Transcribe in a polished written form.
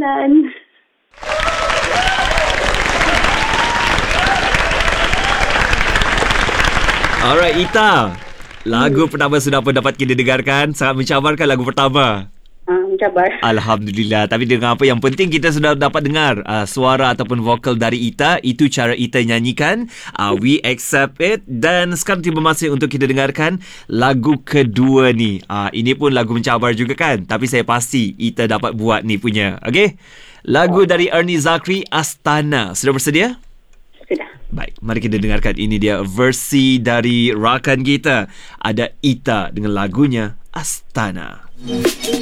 soalan. Alright, Ita. Lagu pertama sudah pun dapat kita dengarkan. Sangat mencabarkan lagu pertama. Mencabar. Alhamdulillah. Tapi dengan apa yang penting kita sudah dapat dengar suara ataupun vokal dari Ita. Itu cara Ita nyanyikan. We accept it. Dan sekarang tiba masa untuk kita dengarkan lagu kedua ni. Ini pun lagu mencabar juga kan? Tapi saya pasti Ita dapat buat ni punya. Okay? Lagu dari Ernie Zakri, Astana. Sudah bersedia? Sudah. Baik, mari kita dengarkan. Ini dia versi dari rakan kita. Ada Ita dengan lagunya Astana.